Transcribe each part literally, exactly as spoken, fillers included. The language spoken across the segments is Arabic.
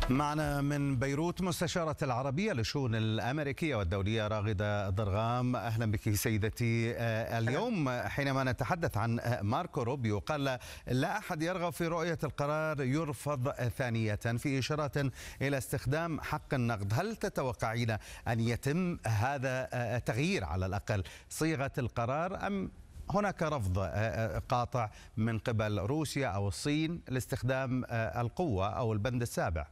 معنا من بيروت مستشارة العربية للشؤون الأمريكية والدولية راغدة ضرغام. أهلا بك سيدتي. اليوم حينما نتحدث عن ماركو روبيو قال لا أحد يرغب في رؤية القرار يرفض ثانية، في إشارات إلى استخدام حق النقد. هل تتوقعين أن يتم هذا التغيير على الأقل صيغة القرار، أم هناك رفض قاطع من قبل روسيا أو الصين لاستخدام القوة أو البند السابع؟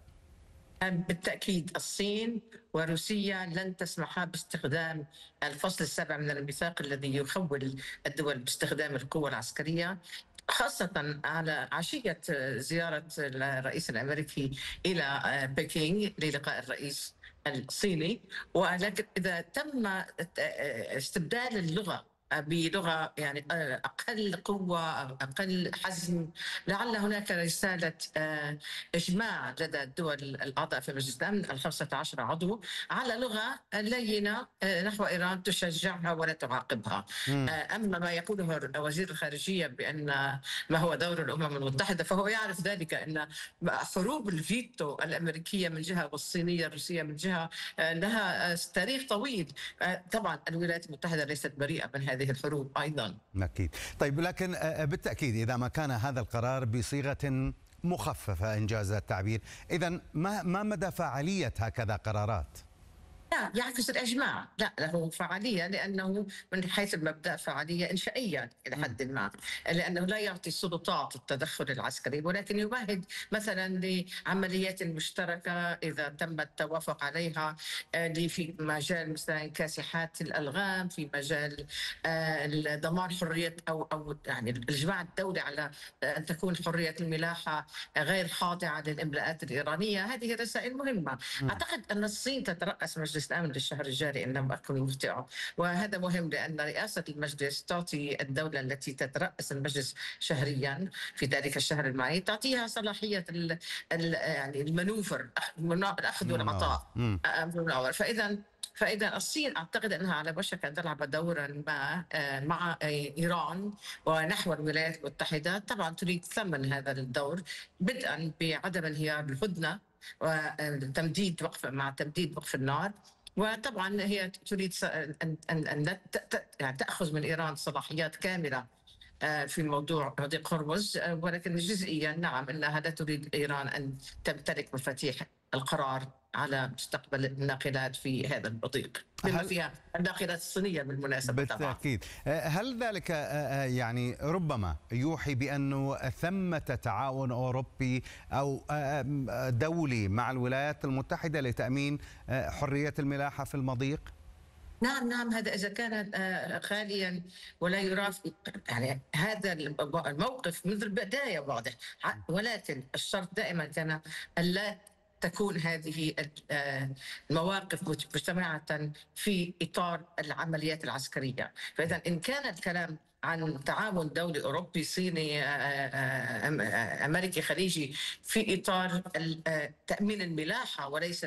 بالتأكيد الصين وروسيا لن تسمحا باستخدام الفصل السابع من الميثاق الذي يخول الدول باستخدام القوة العسكرية، خاصة على عشية زيارة الرئيس الأمريكي إلى بكين للقاء الرئيس الصيني. ولكن إذا تم استبدال اللغة بلغة يعني أقل قوة، أقل حزم، لعل هناك رسالة إجماع لدى الدول الأعضاء في مجلس الأمن الخمسة عشر عضو على لغة لينة نحو إيران تشجعها ولا تعاقبها. م. أما ما يقوله وزير الخارجية بأن ما هو دور الأمم المتحدة، فهو يعرف ذلك أن حروب الفيتو الأمريكية من جهة والصينية الروسية من جهة لها تاريخ طويل. طبعا الولايات المتحدة ليست بريئة من هذه الحروب أيضا. أكيد. طيب، لكن بالتأكيد إذا ما كان هذا القرار بصيغة مخففة إنجاز التعبير، إذا ما ما مدى فاعلية هكذا قرارات؟ لا، يعكس الإجماع، لا له فعالية لأنه من حيث المبدأ فعالية إنشائية إلى حد ما، لأنه لا يعطي السلطات التدخل العسكري، ولكن يمهد مثلا لعمليات مشتركة إذا تم التوافق عليها في مجال مثلا كاسحات الألغام، في مجال ضمان حرية أو أو يعني الإجماع الدولي على أن تكون حرية الملاحة غير خاضعة للإملاءات الإيرانية. هذه رسائل مهمة. م. أعتقد أن الصين تترأس مجلس الأمن للشهر الجاري إن لم أكن مخطئة، وهذا مهم لأن رئاسة المجلس تعطي الدولة التي تترأس المجلس شهريا في ذلك الشهر المالي تعطيها صلاحية ال ال يعني المنوفر، الأخذ والعطاء. فإذا فإذا الصين أعتقد أنها على وشك أن تلعب دورا ما مع إيران ونحو الولايات المتحدة. طبعا تريد ثمن هذا الدور، بدءا بعدم انهيار الهدنة وتمديد وقف مع تمديد وقف النار، وطبعا هي تريد ان ان ان يعني تاخذ من ايران صلاحيات كامله في موضوع مضيق هرمز، ولكن جزئيا نعم انها لا تريد ايران ان تمتلك مفاتيح القرار على مستقبل الناقلات في هذا المضيق، بما فيها الناقلات الصينية بالمناسبة. بالتأكيد. هل ذلك يعني ربما يوحي بأنه ثمة تعاون أوروبي أو دولي مع الولايات المتحدة لتأمين حرية الملاحة في المضيق؟ نعم نعم هذا إذا كان خاليا ولا يرافق، يعني هذا الموقف منذ البداية واضح، ولكن الشرط دائما كان ألا تكون هذه المواقف مجتمعة في إطار العمليات العسكرية. فإذا إن كان الكلام عن تعاون دولي أوروبي صيني أمريكي خليجي في إطار تأمين الملاحة وليس